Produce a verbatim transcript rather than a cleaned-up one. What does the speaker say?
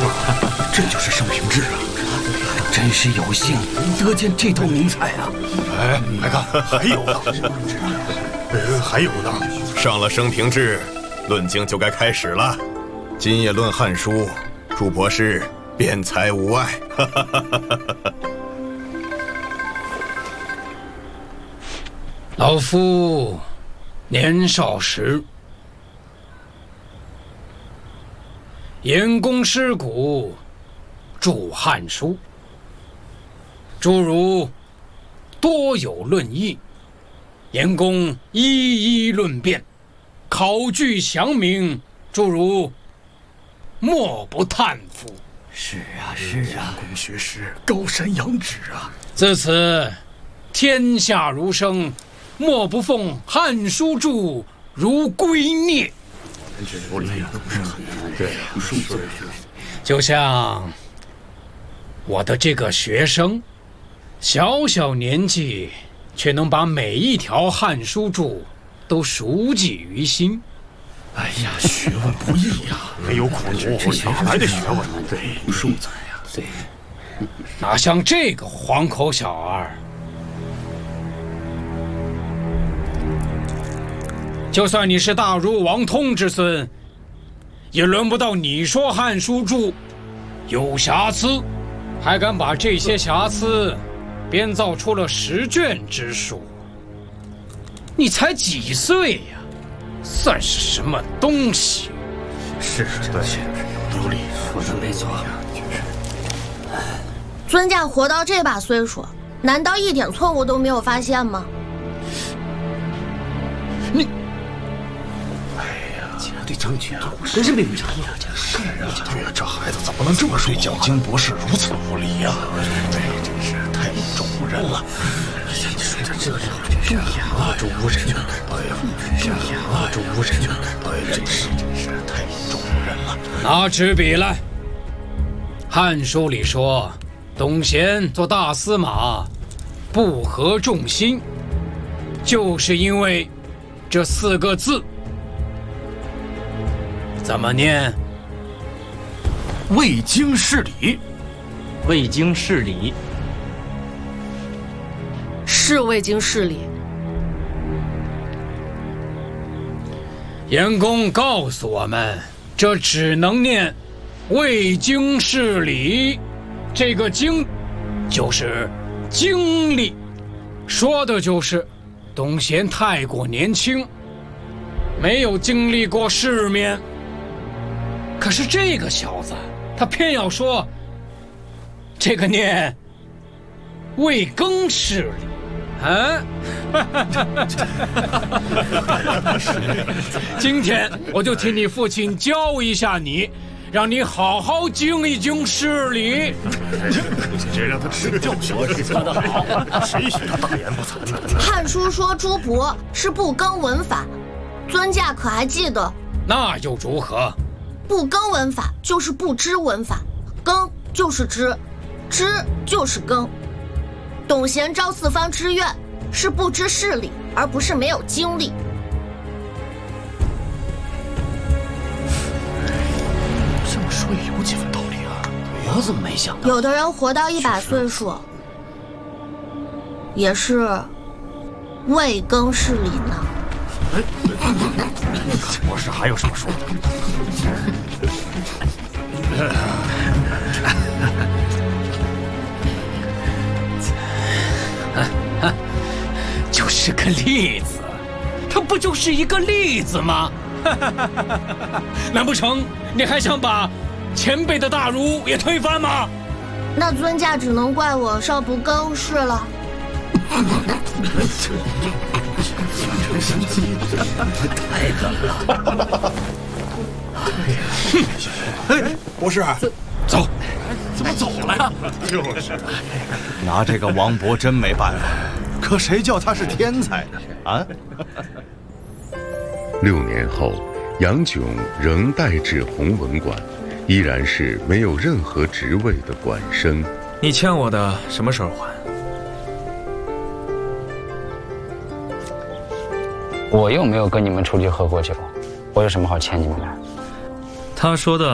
这就是盛平志啊！真是有幸得见这头名才啊！ 哎，来看，还有呢，呃，还有呢。上了生平志，论经就该开始了。今夜论《汉书》，朱博士辩才无碍。 老夫年少时，严公尸骨，著《汉书》，诸如多有论议，严公一一论辩，考据详明，诸如莫不叹服。 是啊，是啊，公学识，高山仰止啊！ 自此，天下儒生，莫不奉《汉书》著如圭臬。 对， 就像我的这个学生，小小年纪，却能把每一条《汉书》注都熟记于心。 哎呀，学问不易呀， 没有苦读，哪来的学问？ 对，数载呀，对， 哪像这个黄口小儿，就算你是大儒王通之孙，也轮不到你说《汉书》注有瑕疵，还敢把这些瑕疵编造出了十卷之数。你才几岁呀？算是什么东西？ 是，对，有理，说的没错。 尊驾活到这把岁数，难道一点错误都没有发现吗？ 你， 哎呀，竟然对张举啊，真是没有常意啊！是啊，对呀，这孩子怎么能这么说？对蒋经博士如此无礼呀！这真是太不中人了。你说的这样，对呀，这无人权，哎呀，对呀，这无人权，哎呀，真是真是太不中人了。 拿纸笔来，《汉书》里说，董贤做大司马，不合众心，就是因为这四个字。怎么念？ 未经事理， 未经事理， 是未经事理。 严公告诉我们，这只能念未经事理。这个经就是经历，说的就是董贤太过年轻，没有经历过世面。可是这个小子，他偏要说这个念未更事理啊！今天我就替你父亲教一下你，让你好好经一经事理。 这让他吃个教训。 说得好， 谁许他大言不惭呢？ 《汉书》说朱伯是不更文法，尊驾可还记得？ 那又如何？ 不更文法就是不知文法，更就是知，知就是更。董贤招四方之愿，是不知事理，而不是没有经历。 这么说也有几分道理啊！我怎么没想到？ 有的人活到一百岁数，也是未更事理呢。 哎，博士还有什么说的？ 就是个例子，它不就是一个例子吗？难不成你还想把前辈的大儒也推翻吗？ 那尊驾只能怪我少不更事了。 太狠了！ 哎，博士， 走， 怎么走了呀？ 就是， 拿这个王勃真没办法，可谁叫他是天才呢？啊！ 六年后，杨炯仍代治弘文馆，依然是没有任何职位的馆生。 你欠我的什么时候还？ 我又没有跟你们出去喝过酒，我有什么好欠你们的？ 他说的